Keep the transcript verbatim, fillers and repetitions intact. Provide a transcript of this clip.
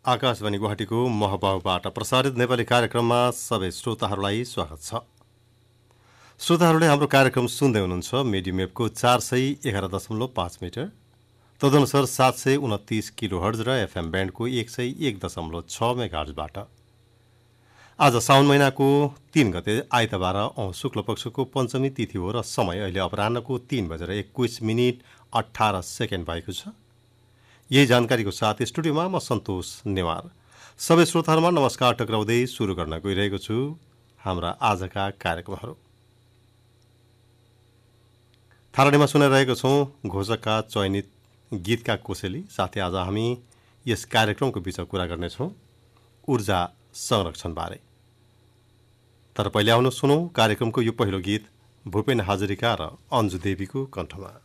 आकाशवाणी गुवाहाटीको महबाबुबाट प्रसारित नेपाली कार्यक्रममा सबै श्रोताहरूलाई स्वागत छ। श्रोताहरूले हाम्रो कार्यक्रम सुन्दै हुनुहुन्छ मिडियम वेभको चार सय एघार दशमलव पाँच मिटर, तदनुसार सात सय उन्तिस किलो हर्ज र एफएम ब्यान्डको एक सय एक दशमलव छ मेगाहर्जबाट। आज साउन महिनाको तीन गते आइतबार औं शुक्ल पक्षको पञ्चमी तिथि हो र समय अहिले अपराह्नको तीन बजेर एक्काइस मिनट अठार सेकेन्ड भएको छ। यही जानकारीको साथ स्टुडियोमा म सन्तोष नेवार सबै श्रोताहरूमा नमस्कार टक्राउँदै सुरु गर्न गइरहेको छु हाम्रा आजका कार्यक्रमहरू। थालनीमा सुनाइरहेको छौँ घोषकका चयनित गीतका कोसेली। साथै आज हामी यस कार्यक्रमको बीचमा कुरा गर्नेछौँ ऊर्जा संरक्षणबारे। तर पहिले आउनु सुनौँ कार्यक्रमको यो पहिलो गीत भूपेन हाजरिका र अन्जु देवीको कण्ठमा।